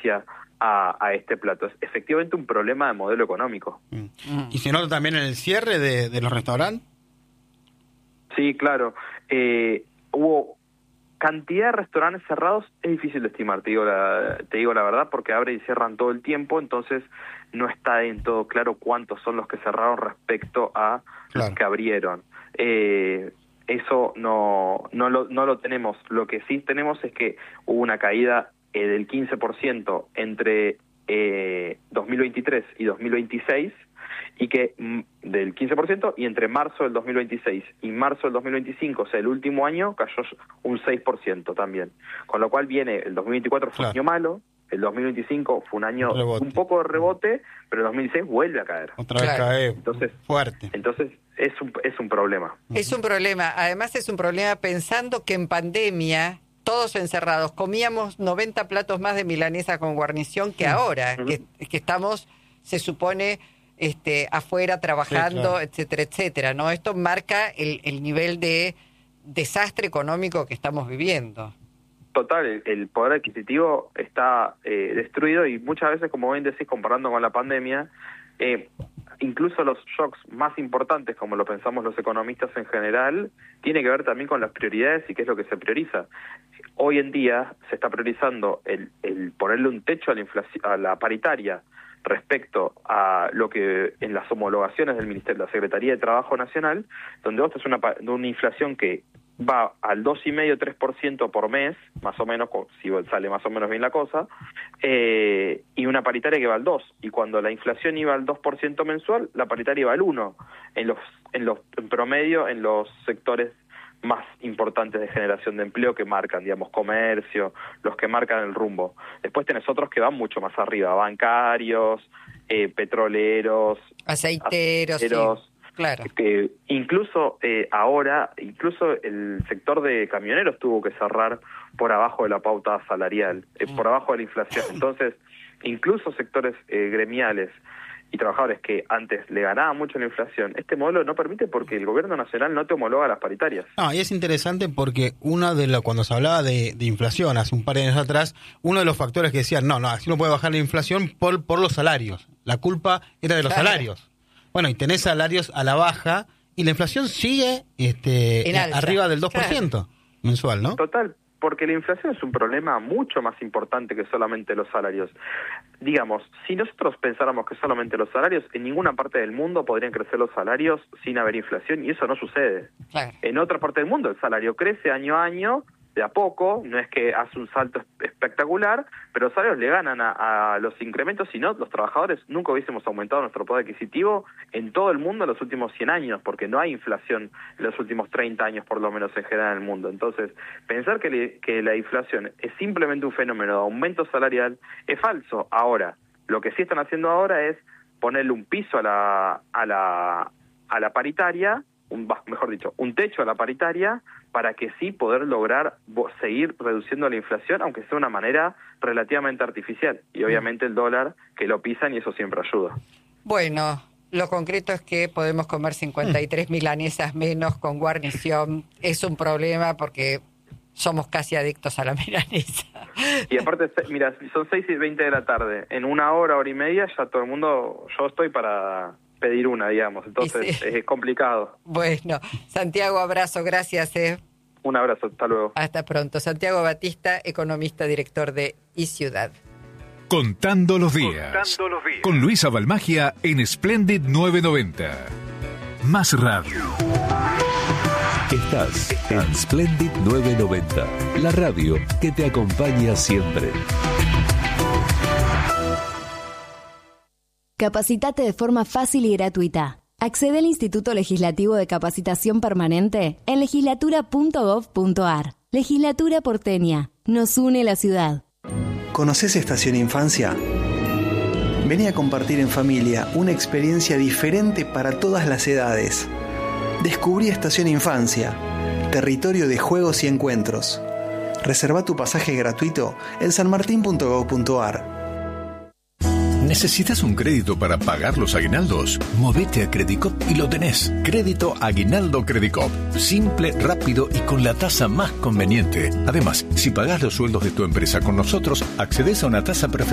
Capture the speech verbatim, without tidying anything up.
beneficia a, a este plato. Es efectivamente un problema de modelo económico. Mm. ¿Y se nota también en el cierre de, de los restaurantes? Sí, claro. Eh, hubo cantidad de restaurantes cerrados, es difícil de estimar, te digo la, te digo la verdad, porque abren y cierran todo el tiempo, entonces no está en todo claro cuántos son los que cerraron respecto a claro. los que abrieron. Eh, eso no, no, lo, no lo tenemos. Lo que sí tenemos es que hubo una caída eh, del quince por ciento entre eh, dos mil veintitrés y dos mil veintiséis, y que mm, del quince por ciento, y entre marzo del dos mil veintiséis y marzo del dos mil veinticinco, o sea, el último año, cayó un seis por ciento también. Con lo cual viene, el dos mil veinticuatro fue claro. un año malo, el dos mil veinticinco fue un año rebote. un poco de rebote, pero el dos mil dieciséis vuelve a caer. Otra vez claro. cae entonces, fuerte. Entonces es un, es un problema. Es un problema. Además es un problema pensando que en pandemia, todos encerrados, comíamos noventa platos más de milanesa con guarnición que ahora, uh-huh. que, que estamos, se supone... Este, afuera trabajando, sí, claro. etcétera, etcétera, ¿no? Esto marca el, el nivel de desastre económico que estamos viviendo. Total, el, el poder adquisitivo está eh, destruido, y muchas veces, como bien decís, comparando con la pandemia, eh, incluso los shocks más importantes, como lo pensamos los economistas en general, tiene que ver también con las prioridades y qué es lo que se prioriza. Hoy en día se está priorizando el, el ponerle un techo a la inflación, a la paritaria, respecto a lo que en las homologaciones del Ministerio, la Secretaría de Trabajo Nacional, donde vos tenés una, una inflación que va al dos coma cinco a tres por ciento por mes, más o menos, si sale más o menos bien la cosa, eh, y una paritaria que va al dos por ciento, y cuando la inflación iba al dos por ciento mensual, la paritaria iba al uno por ciento, en los, en los, en promedio, en los sectores más importantes de generación de empleo que marcan, digamos, comercio, los que marcan el rumbo. Después tenés otros que van mucho más arriba, bancarios, eh, petroleros, aceiteros, aceiteros sí, claro. Que incluso eh, ahora, incluso el sector de camioneros tuvo que cerrar por abajo de la pauta salarial, eh, por abajo de la inflación. Entonces, incluso sectores eh, gremiales y trabajadores que antes le ganaban mucho la inflación, este modelo no permite porque el gobierno nacional no te homologa las paritarias. No, y es interesante porque una de lo, cuando se hablaba de, de inflación hace un par de años atrás, uno de los factores que decían, no, no, así no puede bajar la inflación por, por los salarios. La culpa era de los claro. salarios. Bueno, y tenés salarios a la baja y la inflación sigue este, arriba del dos por ciento claro. mensual, ¿no? Total. Porque la inflación es un problema mucho más importante que solamente los salarios. Digamos, si nosotros pensáramos que solamente los salarios, en ninguna parte del mundo podrían crecer los salarios sin haber inflación, y eso no sucede. Claro. En otra parte del mundo el salario crece año a año, de a poco, no es que hace un salto espectacular, pero los salarios le ganan a, a los incrementos, si no, los trabajadores nunca hubiésemos aumentado nuestro poder adquisitivo en todo el mundo en los últimos cien años, porque no hay inflación en los últimos treinta años, por lo menos en general en el mundo. Entonces, pensar que, le, que la inflación es simplemente un fenómeno de aumento salarial es falso. Ahora, lo que sí están haciendo ahora es ponerle un piso a la, a la, a la paritaria, un, mejor dicho, un techo a la paritaria, para que sí poder lograr seguir reduciendo la inflación, aunque sea de una manera relativamente artificial. Y obviamente el dólar, que lo pisan, y eso siempre ayuda. Bueno, lo concreto es que podemos comer cincuenta y tres milanesas menos con guarnición. Es un problema porque somos casi adictos a la milanesa. Y aparte, mira, son seis y veinte de la tarde. En una hora, hora y media, ya todo el mundo, yo estoy para pedir una, digamos. Entonces sí. Es complicado. Bueno, Santiago, abrazo, gracias. Eh. Un abrazo, hasta luego. Hasta pronto. Santiago Batista, economista, director de iCiudad. Contando los días. Contando los días. Con Luisa Balmagia en Splendid novecientos noventa. Más radio. Estás en Splendid novecientos noventa, la radio que te acompaña siempre. Capacitate de forma fácil y gratuita. Accede al Instituto Legislativo de Capacitación Permanente en legislatura punto gov punto ar. Legislatura porteña. Nos une la ciudad. ¿Conoces Estación Infancia? Vení a compartir en familia una experiencia diferente para todas las edades. Descubrí Estación Infancia, territorio de juegos y encuentros. Reserva tu pasaje gratuito en san martín punto gov punto ar. ¿Necesitas un crédito para pagar los aguinaldos? Movete a Credicop y lo tenés. Crédito Aguinaldo Credicop. Simple, rápido y con la tasa más conveniente. Además, si pagás los sueldos de tu empresa con nosotros, accedes a una tasa preferencial